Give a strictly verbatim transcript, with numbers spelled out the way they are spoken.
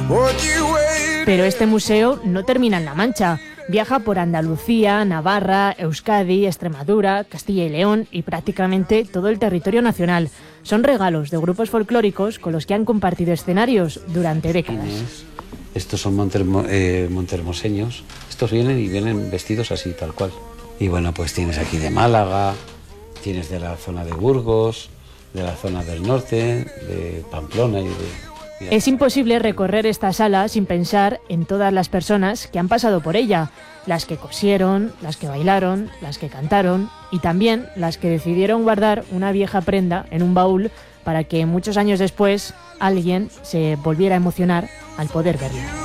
Pero este museo no termina en La Mancha. Viaja por Andalucía, Navarra, Euskadi, Extremadura, Castilla y León y prácticamente todo el territorio nacional. Son regalos de grupos folclóricos con los que han compartido escenarios durante décadas. Estos son montermo, eh, montermoseños. Estos vienen y vienen vestidos así, tal cual. Y bueno, pues tienes aquí de Málaga, tienes de la zona de Burgos, de la zona del norte, de Pamplona y de... Es imposible recorrer esta sala sin pensar en todas las personas que han pasado por ella, las que cosieron, las que bailaron, las que cantaron y también las que decidieron guardar una vieja prenda en un baúl para que muchos años después alguien se volviera a emocionar al poder verla.